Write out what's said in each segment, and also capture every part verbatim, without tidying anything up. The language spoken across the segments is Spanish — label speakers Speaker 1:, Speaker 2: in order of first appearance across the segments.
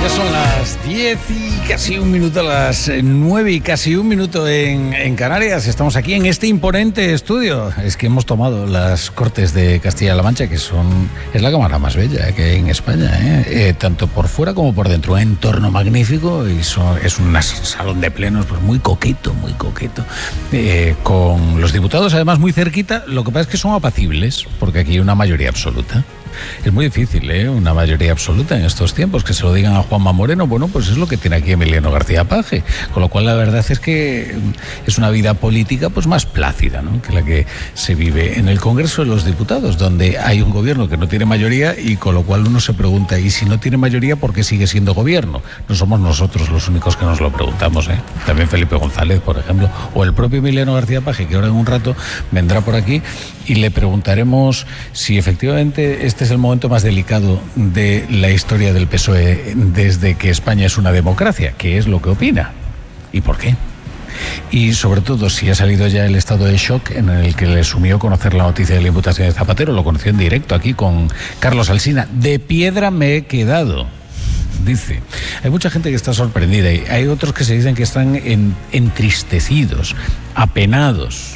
Speaker 1: Ya son las diez y casi un minuto, las nueve y casi un minuto en, en Canarias. Estamos aquí en este imponente estudio. Es que hemos tomado las Cortes de Castilla-La Mancha, que son es la cámara más bella que hay en España, ¿eh? Eh, tanto por fuera como por dentro. Un entorno magnífico y son, es un salón de plenos pues muy coqueto, muy coqueto. Eh, con los diputados además muy cerquita. Lo que pasa es que son apacibles, porque aquí hay una mayoría absoluta. Es muy difícil, ¿eh? Una mayoría absoluta en estos tiempos, que se lo digan a Juanma Moreno. Bueno, pues es lo que tiene aquí Emiliano García Paje, con lo cual la verdad es que es una vida política pues más plácida, ¿no?, que la que se vive en el Congreso de los Diputados, donde hay un gobierno que no tiene mayoría y con lo cual uno se pregunta, ¿y si no tiene mayoría por qué sigue siendo gobierno? No somos nosotros los únicos que nos lo preguntamos, ¿eh? También Felipe González, por ejemplo, o el propio Emiliano García Paje, que ahora en un rato vendrá por aquí y le preguntaremos si efectivamente este es el momento más delicado de la historia del P S O E desde que España es una democracia, qué es lo que opina y por qué. Y sobre todo si ha salido ya el estado de shock en el que le sumió conocer la noticia de la imputación de Zapatero. Lo conoció en directo aquí con Carlos Alsina. De piedra me he quedado, dice. Hay mucha gente que está sorprendida y hay otros que se dicen que están en, entristecidos, apenados.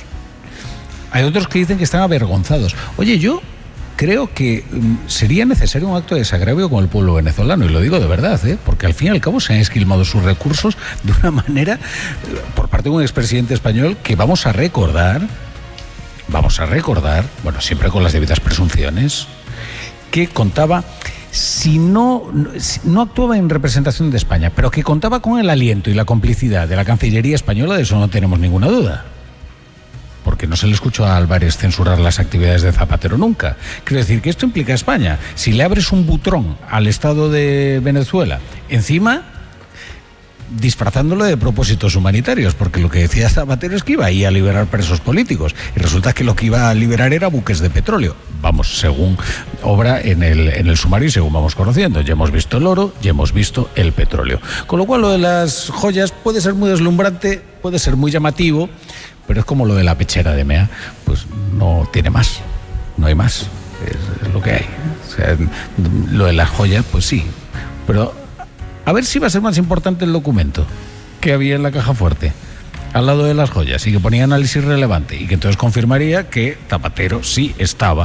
Speaker 1: Hay otros que dicen que están avergonzados. Oye, yo creo que sería necesario un acto de desagravio con el pueblo venezolano, y lo digo de verdad, ¿eh? Porque al fin y al cabo se han esquilmado sus recursos de una manera, por parte de un expresidente español, que vamos a recordar, vamos a recordar, bueno, siempre con las debidas presunciones, que contaba, si no, no actuaba en representación de España, pero que contaba con el aliento y la complicidad de la Cancillería española, de eso no tenemos ninguna duda. Porque no se le escuchó a Álvarez censurar las actividades de Zapatero nunca. Quiero decir que esto implica a España. Si le abres un butrón al Estado de Venezuela, encima disfrazándolo de propósitos humanitarios, porque lo que decía Zapatero es que iba ahí a liberar presos políticos, y resulta que lo que iba a liberar era buques de petróleo. Vamos, según obra en el, en el sumario y según vamos conociendo. Ya hemos visto el oro, ya hemos visto el petróleo. Con lo cual lo de las joyas puede ser muy deslumbrante, puede ser muy llamativo, pero es como lo de la pechera de Mea, pues no tiene más, no hay más, es, es lo que hay. O sea, lo de las joyas, pues sí, pero a ver si va a ser más importante el documento que había en la caja fuerte, al lado de las joyas, y que ponía análisis relevante, y que entonces confirmaría que Zapatero sí estaba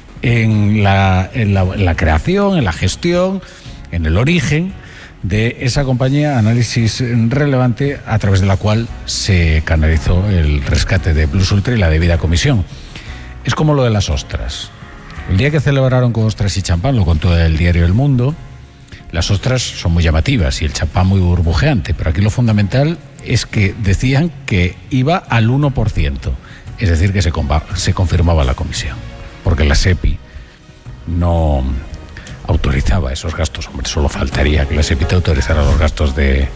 Speaker 1: en la, en la, en la creación, en la gestión, en el origen de esa compañía Análisis Relevante, a través de la cual se canalizó el rescate de Plus Ultra y la debida comisión. Es como lo de las ostras. El día que celebraron con ostras y champán, lo contó el diario El Mundo, las ostras son muy llamativas y el champán muy burbujeante, pero aquí lo fundamental es que decían que iba al uno por ciento, es decir, que se, se confirmaba la comisión, porque la SEPI no autorizaba esos gastos. Hombre, solo faltaría que la SEPI te autorizara los gastos de,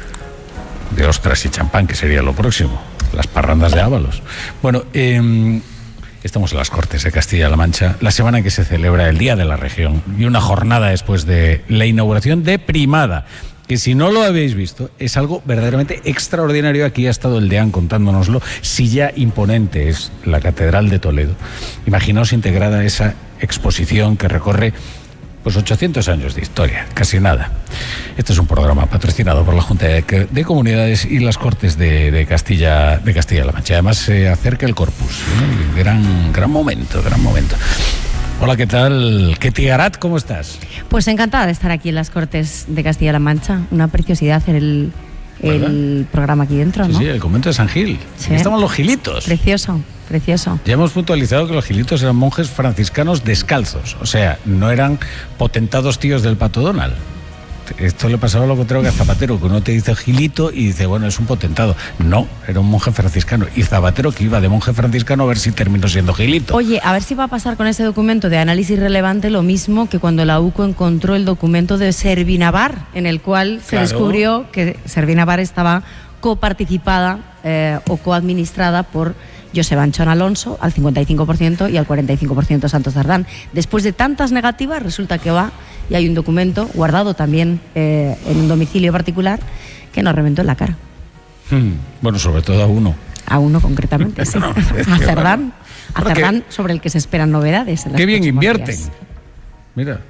Speaker 1: de ostras y champán, que sería lo próximo, las parrandas de Ábalos. Bueno, eh, estamos en las Cortes de Castilla-La Mancha, la semana en que se celebra el Día de la Región, y una jornada después de la inauguración de Primada, que si no lo habéis visto, es algo verdaderamente extraordinario. Aquí ha estado el DEAN contándonoslo. Si ya imponente es la Catedral de Toledo, imaginaos integrada esa exposición que recorre pues ochocientos años de historia, casi nada. Este es un programa patrocinado por la Junta de, de Comunidades y las Cortes de, de Castilla de Castilla-La Mancha. Además se acerca el Corpus, ¿eh? gran, gran momento, gran momento. Hola, ¿qué tal? Ketty Garat, ¿cómo estás?
Speaker 2: Pues encantada de estar aquí en las Cortes de Castilla-La Mancha. Una preciosidad en el, el programa aquí dentro,
Speaker 1: sí,
Speaker 2: ¿no?
Speaker 1: Sí, el convento de San Gil. Sí. Aquí estamos los gilitos.
Speaker 2: Precioso. Precioso.
Speaker 1: Ya hemos puntualizado que los gilitos eran monjes franciscanos descalzos, o sea, no eran potentados tíos del Pato Donald. Esto le pasaba lo contrario que a Zapatero, que uno te dice gilito y dice, bueno, es un potentado. No, era un monje franciscano. Y Zapatero, que iba de monje franciscano, a ver si terminó siendo gilito.
Speaker 2: Oye, a ver si va a pasar con ese documento de análisis relevante lo mismo que cuando la U C O encontró el documento de Servinavar, en el cual se claro. descubrió que Servinavar estaba coparticipada eh, o coadministrada por Josep Anchón Alonso al cincuenta y cinco por ciento y al cuarenta y cinco por ciento Santos Cerdán. Después de tantas negativas, resulta que va y hay un documento guardado también eh, en un domicilio particular que nos reventó en la cara.
Speaker 1: Hmm, bueno, sobre todo a uno.
Speaker 2: A uno concretamente, sí. No, a Cerdán, a Cerdán sobre el que se esperan novedades. En
Speaker 1: qué bien invierten. Días. Mira,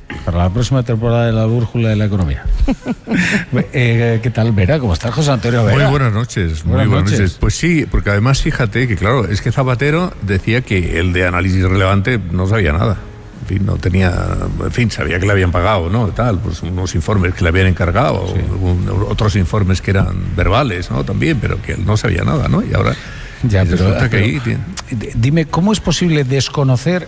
Speaker 1: para la próxima temporada de La Brújula de la Economía. eh, ¿Qué tal, Vera? ¿Cómo estás, José Antonio Vera?
Speaker 3: Muy buenas noches, muy
Speaker 1: buenas,
Speaker 3: buenas
Speaker 1: noches.
Speaker 3: noches. Pues sí, porque además fíjate que, claro, es que Zapatero decía que el de análisis relevante no sabía nada. En fin, no tenía, en fin, sabía que le habían pagado, ¿no? Tal, pues unos informes que le habían encargado, sí. un, otros informes que eran verbales, ¿no? También, pero que él no sabía nada, ¿no? Y ahora
Speaker 1: ya, pero,
Speaker 3: que
Speaker 1: pero
Speaker 3: ahí tiene...
Speaker 1: dime, ¿cómo es posible desconocer